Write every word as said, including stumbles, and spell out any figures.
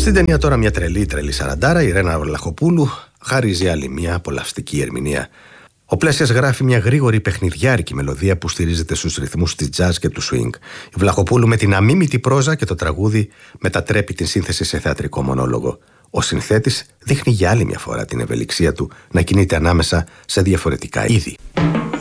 Στην ταινία τώρα μια τρελή τρελή σαραντάρα, η Ρένα Βλαχοπούλου χαρίζει άλλη μια απολαυστική ερμηνεία. Ο Πλέσιας γράφει μια γρήγορη παιχνιδιάρικη μελωδία που στηρίζεται στους ρυθμούς της jazz και του swing. Η Βλαχοπούλου με την αμίμητη πρόζα και το τραγούδι μετατρέπει την σύνθεση σε θεατρικό μονόλογο. Ο συνθέτης δείχνει για άλλη μια φορά την ευελιξία του να κινείται ανάμεσα σε διαφορετικά είδη.